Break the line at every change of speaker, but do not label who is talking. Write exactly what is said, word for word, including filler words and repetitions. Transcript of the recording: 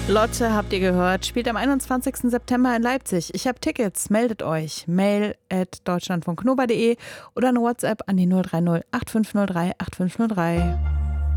Lotte, habt ihr gehört, spielt am einundzwanzigsten September in Leipzig. Ich habe Tickets, meldet euch. Mail at deutschlandfunknova punkt de oder eine WhatsApp an die null drei null acht fünf null drei acht fünf null drei.